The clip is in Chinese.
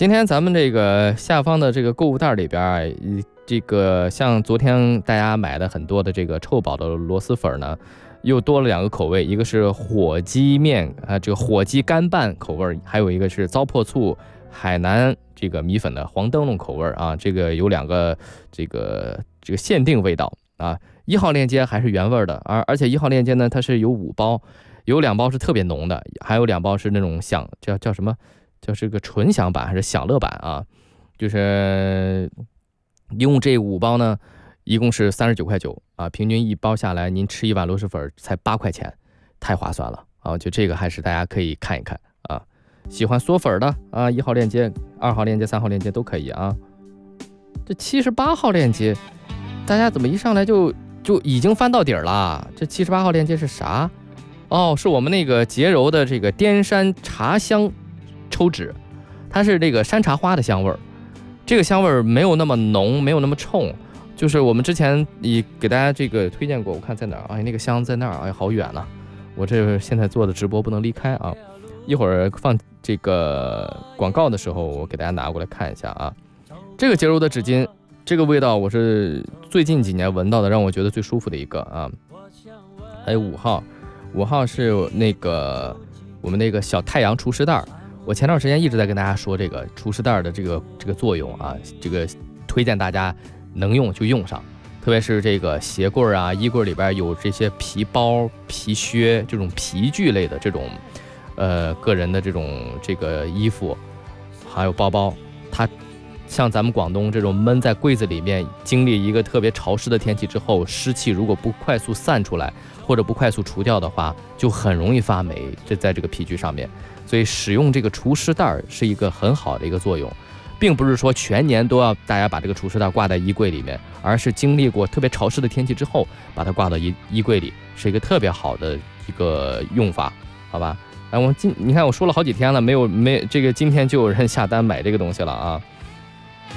今天咱们这个下方的这个购物袋里边，这个像昨天大家买的很多的这个臭宝的螺蛳粉呢，又多了2个口味，一个是火鸡面这个火鸡干拌口味，还有一个是糟粕醋海南这个米粉的黄灯笼口味啊。这个有2个这个限定味道啊。1号链接还是原味的，而且1号链接呢，它是有5包，有2包是特别浓的，还有2包是那种叫什么？就是个纯享版还是享乐版啊？就是一共这5包呢，一共是39.9块啊，平均1包下来，您吃1碗螺蛳粉才8块钱，太划算了啊！就这个还是大家可以看一看啊。喜欢嗦粉的啊，1号链接、2号链接、3号链接都可以啊。这78号链接，大家怎么一上来就已经翻到底儿了？这78号链接是啥？哦，是我们那个洁柔的这个滇山茶香抽纸，它是这个山茶花的香味儿，这个香味儿没有那么浓，没有那么冲，就是我们之前也给大家这个推荐过，我看在哪儿？哎，那个香在那儿，哎，好远呐！我这现在做的直播不能离开啊，一会儿放这个广告的时候，我给大家拿过来看一下啊。这个洁柔的纸巾，这个味道我是最近几年闻到的，让我觉得最舒服的一个啊。还有5号是那个我们那个小太阳除湿袋。我前段时间一直在跟大家说这个除湿袋的这个作用啊，这个推荐大家能用就用上，特别是这个鞋柜啊、衣柜里边有这些皮包、皮靴这种皮具类的这种个人的这个衣服，还有包包，它像咱们广东这种闷在柜子里面，经历一个特别潮湿的天气之后，湿气如果不快速散出来或者不快速除掉的话，就很容易发霉，这在这个皮具上面。所以使用这个除湿袋是一个很好的一个作用，并不是说全年都要大家把这个除湿袋挂在衣柜里面，而是经历过特别潮湿的天气之后，把它挂到衣柜里，是一个特别好的一个用法，好吧？你看我说了好几天了，没这个今天就有人下单买这个东西了啊。